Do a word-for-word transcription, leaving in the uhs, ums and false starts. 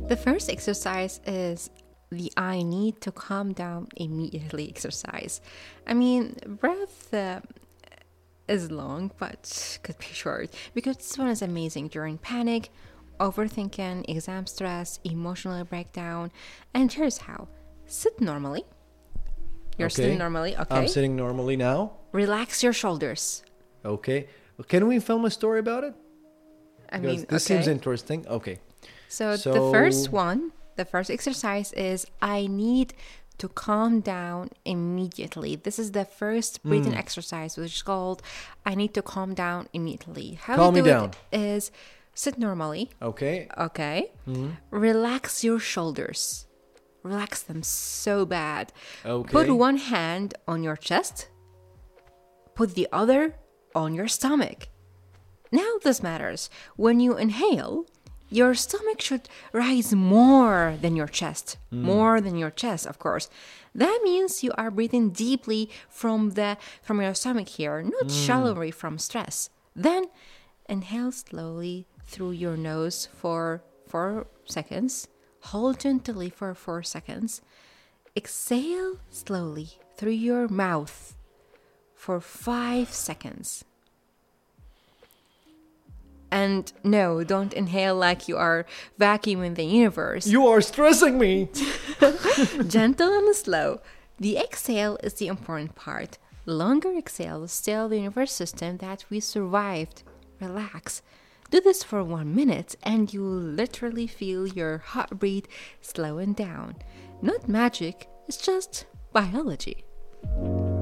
The first exercise is the I need to calm down immediately exercise. I mean, breath uh, is long, but could be short because this one is amazing during panic, overthinking, exam stress, emotional breakdown. And here's how. Sit normally. You're Okay. sitting normally, okay? I'm sitting normally now. Relax your shoulders. Okay. Can we film a story about it? I Because mean, this okay. seems interesting. Okay. So, So- the first one, the first exercise is I need to calm down immediately. This is the first breathing Hmm. exercise, which is called I need to calm down immediately. How Calm you me do down. it is sit normally, Okay. okay? Mm-hmm. Relax your shoulders. Relax them so bad. Okay. Put one hand on your chest. Put the other on your stomach. Now this matters. When you inhale, your stomach should rise more than your chest. More than your chest, of course. That means you are breathing deeply from the from your stomach here, not shallowly from stress. Then inhale slowly through your nose for four seconds. Hold gently for four seconds. Exhale slowly through your mouth for five seconds. And no, don't inhale like you are vacuuming the universe. You are stressing me. Gentle and slow. The exhale is the important part. Longer exhales tell the universe system that we survived. Relax. Do this for one minute and you will literally feel your heartbeat slowing down. Not magic, it's just biology.